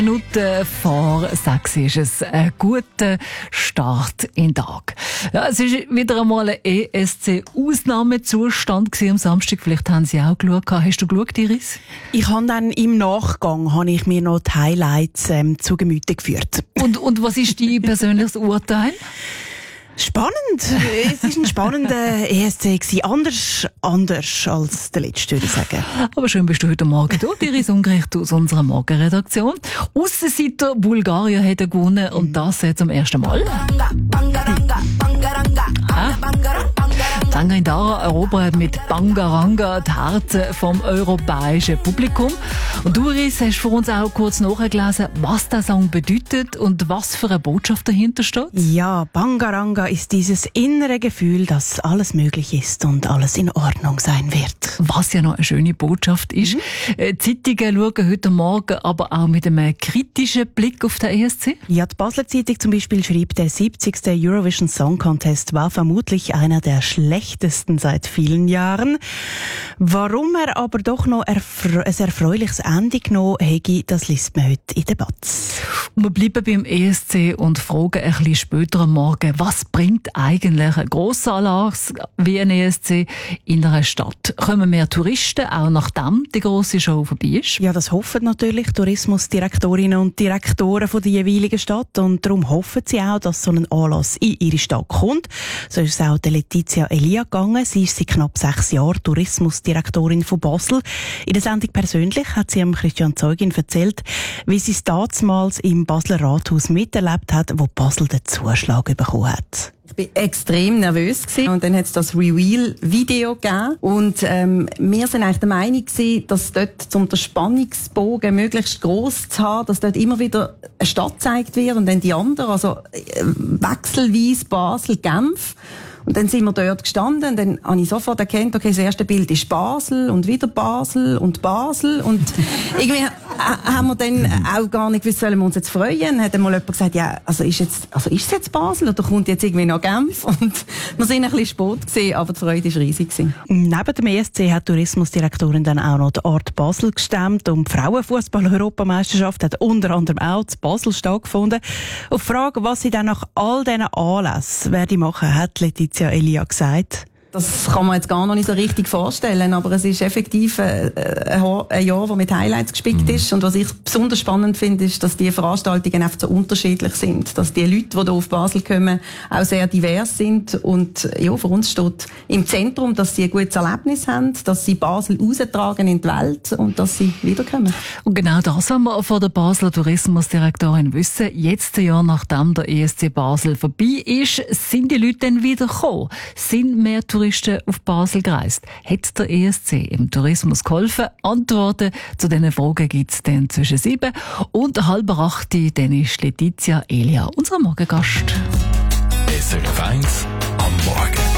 Minuten vor 6 ist es ein guter Start in den Tag. Ja, es ist wieder einmal ein ESC-Ausnahmezustand am Samstag. Vielleicht haben Sie auch geschaut. Hast du geschaut, Iris? Ich habe dann im Nachgang mir noch die Highlights zu Gemüte geführt. Und was ist dein persönliches Urteil? Spannend. Es war ein spannender ESC gewesen. Anders als der letzte, würde ich sagen. Aber schön bist du heute Morgen da, Iris Ungericht aus unserer Morgenredaktion. Aussenseiter Bulgarien hat gewonnen und das zum ersten Mal. Tangerine Dara erobert mit Bangaranga die Herzen vom europäischen Publikum. Und du, Iris, hast für uns auch kurz nachgelesen, was der Song bedeutet und was für eine Botschaft dahinter steht? Ja, Bangaranga ist dieses innere Gefühl, dass alles möglich ist und alles in Ordnung sein wird. Was ja noch eine schöne Botschaft ist. Zeitungen schauen heute Morgen aber auch mit einem kritischen Blick auf den ESC. Ja, die Basler Zeitung zum Beispiel schreibt, der 70. Eurovision Song Contest war vermutlich einer der schlechtesten seit vielen Jahren. Warum er aber doch noch ein erfreuliches Ende genommen hätte, das liest man heute in der Batz. Und wir bleiben beim ESC und fragen ein bisschen später am Morgen, was bringt eigentlich ein grosser Anlass wie ein ESC in einer Stadt? Kommen mehr Touristen, auch nachdem die grosse Show vorbei ist? Ja, das hoffen natürlich Tourismusdirektorinnen und Direktoren von der jeweiligen Stadt und darum hoffen sie auch, dass so ein Anlass in ihre Stadt kommt. So ist es auch der Letizia Elia gegangen. Sie ist seit knapp 6 Jahren Tourismusdirektorin von Basel. In der Sendung persönlich hat sie Christian Zeugin erzählt, wie sie es damals im Basler Rathaus miterlebt hat, wo Basel den Zuschlag bekommen hat. Ich war extrem nervös und dann hat es das Reveal-Video gegeben und wir sind eigentlich der Meinung gewesen, dass dort, um den Spannungsbogen möglichst gross zu haben, dass dort immer wieder eine Stadt gezeigt wird und dann die andere, also wechselweise Basel, Genf. Und dann sind wir dort gestanden und dann habe ich sofort erkannt, okay, das erste Bild ist Basel und wieder Basel und Basel und irgendwie haben wir dann auch gar nicht gewusst, sollen wir uns jetzt freuen. Dann hat einmal jemand gesagt, ja, ist es jetzt Basel oder kommt jetzt irgendwie noch Genf? Und wir sind ein bisschen spät gewesen, aber die Freude war riesig gewesen. Neben dem ESC hat die Tourismusdirektorin dann auch noch die Art Basel gestemmt und die Frauenfußball-Europameisterschaft hat unter anderem auch in Basel stattgefunden. Auf die Frage, was sie dann nach all diesen Anlässen werde machen, hat Letizia Elia gesagt. Das kann man jetzt gar noch nicht so richtig vorstellen, aber es ist effektiv ein Jahr, das mit Highlights gespickt ist. Und was ich besonders spannend finde, ist, dass die Veranstaltungen einfach so unterschiedlich sind. Dass die Leute, die hier auf Basel kommen, auch sehr divers sind. Und ja, für uns steht im Zentrum, dass sie ein gutes Erlebnis haben, dass sie Basel raustragen in die Welt und dass sie wiederkommen. Und genau das haben wir von der Basler Tourismusdirektorin wissen. Jetzt, ein Jahr nachdem der ESC Basel vorbei ist, sind die Leute dann wieder gekommen. Sind mehr Touristen auf Basel gereist? Hat der ESC im Tourismus geholfen? Antworten zu diesen Fragen gibt es dann zwischen 7 und 7:30. Dann ist Letizia Elia unser Morgengast. SRF 1 am Morgen.